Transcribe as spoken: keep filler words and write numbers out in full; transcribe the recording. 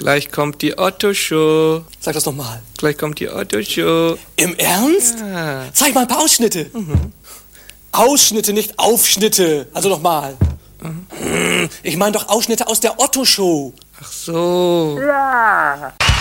Gleich kommt die Otto-Show. Sag das nochmal. Gleich kommt die Otto-Show. Im Ernst? Ja. Zeig mal ein paar Ausschnitte. Mhm. Ausschnitte, nicht Aufschnitte. Also nochmal. Mhm. Ich meine doch Ausschnitte aus der Otto-Show. Ach so. Ja.